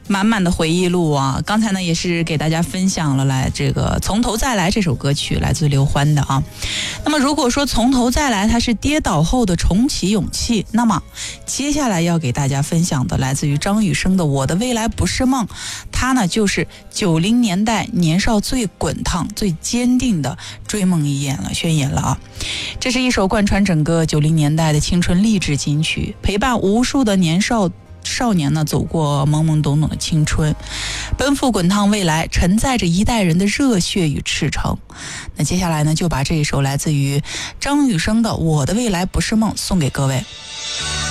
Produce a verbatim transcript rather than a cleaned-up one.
满满的回忆录啊！刚才呢也是给大家分享了来这个从头再来这首歌曲，来自刘欢的啊。那么如果说从头再来它是跌倒后的重启勇气，那么接下来要给大家分享的来自于张雨生的《我的未来不是梦》，它呢就是九零年代年少最滚烫最坚定的追梦一言了宣言了啊。这是一首贯穿整个九零年代的青春励志金曲，陪伴无数的年少少年呢走过懵懵懂懂的青春，奔赴滚烫未来，承载着一代人的热血与赤诚。那接下来呢就把这一首来自于张雨生的《我的未来不是梦》送给各位。